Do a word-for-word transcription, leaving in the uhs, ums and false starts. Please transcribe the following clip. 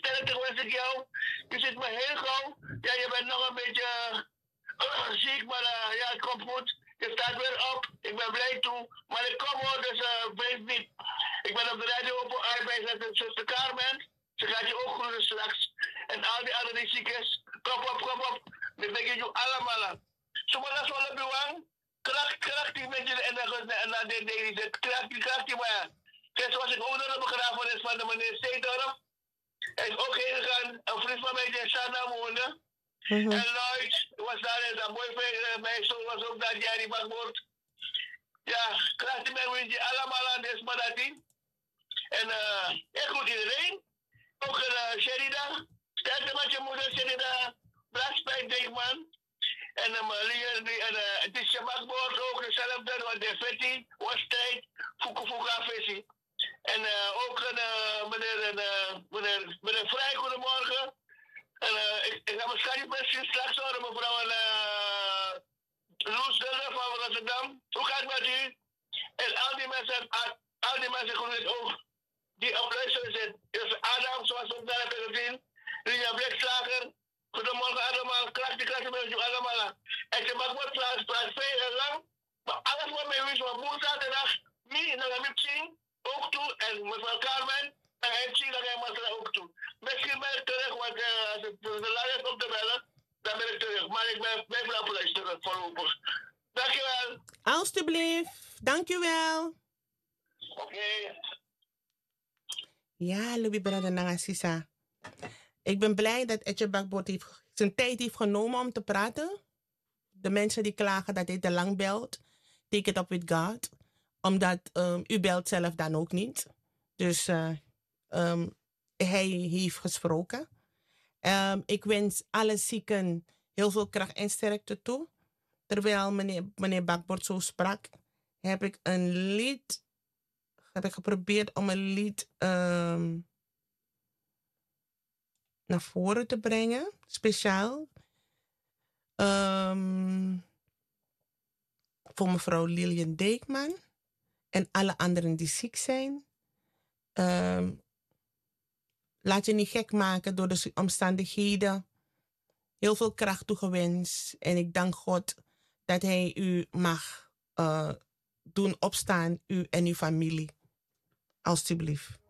sterkte wens ik jou. Je zit me heel gauw. Ja, je bent nog een beetje uh, ziek, maar uh, ja, het komt goed. Je staat weer op. Ik ben blij toe. Maar ik kom hoor, dus uh, wees niet. Ik ben op de radio op arbeid met zuster Carmen. Ze gaat je ook groeien straks. En al die anderen die ziek is. Kom op, kom op. Dan denk je allemaal. Zomaar zo op je wang. Kracht, kracht die met je en dan en dan deed hij zegt kracht die kracht die maar. Gisteren was ik ook nog een begrafenis van de meneer Steedorf. Hij is ook heen gegaan. Een vriend van mij die in Sana woonde. Mm-hmm. En Lloyd was daar en zijn boyfriend, mijn zoon was ook daar, Jerry Bakboord. Ja, kracht die mensen je allemaal aan deze madati. En uh, ik groet iedereen. Ook een uh, Sherida. Sterkte met je moeder, Sherida. Bladspijk, Deekman. En uh, het is je Bakboord ook dezelfde, want de Fetti was tijd. Fuku Fuka Fessi. En uh, ook een uh, meneer, uh, meneer, meneer Vrij, goedemorgen. En uh, ik, ik ga waarschijnlijk misschien straks horen, mevrouw uh, Loes Dulder van Rotterdam. Hoe gaat het met u? En al die mensen, al, al die mensen groeien ook, die op luisteren zitten. Dus Adam, zoals we daar hebben gezien. Ria Blikslager. Goedemorgen allemaal. Krachtig, krachtig met u allemaal. En je mag wat plaats, plaats veel en lang. Maar alles wat mij wist van woensdag, mij, dan heb ik zien. Ook toe. En mevrouw Carmen. En hij zie dat hij maar ook toe. Misschien ben ik terug, want uh, als ik de lijn op te bellen, dan ben ik terug. Maar ik ben blijf op luisteren voorlopig. Dankjewel. Alsjeblieft. Dankjewel. Oké. Okay. Ja, Louis Brother Nangasisa. Ik ben blij dat Etje Bakboord heeft, zijn tijd heeft genomen om te praten. De mensen die klagen dat hij te lang belt, take it up with God. Omdat um, u belt zelf dan ook niet. Dus uh, um, hij heeft gesproken. Um, ik wens alle zieken heel veel kracht en sterkte toe. Terwijl meneer, meneer Bakboord zo sprak, heb ik een lied, heb ik geprobeerd om een lied um, naar voren te brengen, speciaal. Um, voor mevrouw Lilian Deekman en alle anderen die ziek zijn. Um, laat je niet gek maken door de omstandigheden. Heel veel kracht toegewenst. En ik dank God dat hij u mag uh, doen opstaan, u en uw familie. Alsjeblieft.